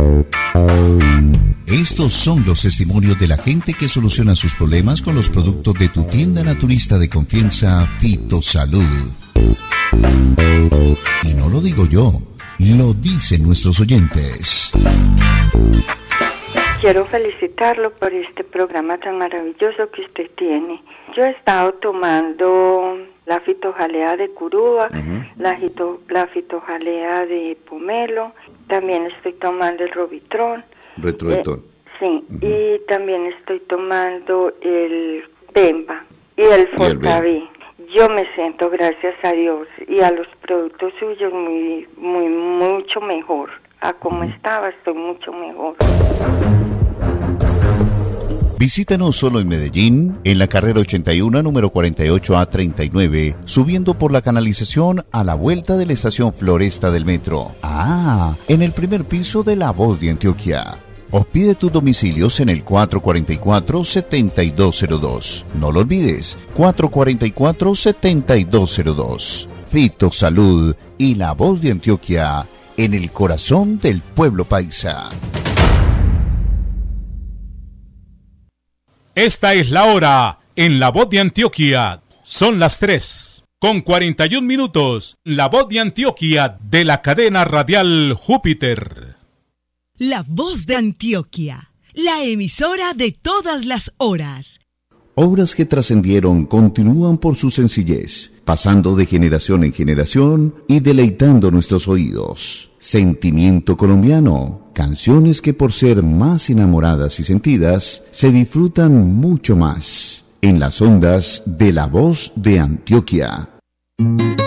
Estos son los testimonios de la gente que soluciona sus problemas con los productos de tu tienda naturista de confianza, Fitosalud. Y no lo digo yo, lo dicen nuestros oyentes. Quiero felicitarlo por este programa tan maravilloso que usted tiene. Yo he estado tomando la fitojalea de Curuba, la fitojalea de pomelo, también estoy tomando el Robitrón. Retroeton. Sí, y también estoy tomando el Bemba y el Fortaví. Yo me siento, gracias a Dios, y a los productos suyos mucho mejor. A como estaba, estoy mucho mejor. Visítanos solo en Medellín, en la carrera 81, número 48A39, subiendo por la canalización a la vuelta de la estación Floresta del metro. En el primer piso de La Voz de Antioquia. O pide tus domicilios en el 444-7202. No lo olvides, 444-7202. Fitosalud y La Voz de Antioquia, en el corazón del pueblo paisa. Esta es la hora en La Voz de Antioquia. Son las 3:41. La Voz de Antioquia de la cadena radial Júpiter. La Voz de Antioquia, la emisora de todas las horas. Obras que trascendieron continúan por su sencillez, pasando de generación en generación y deleitando nuestros oídos. Sentimiento colombiano, canciones que por ser más enamoradas y sentidas, se disfrutan mucho más en las ondas de La Voz de Antioquia.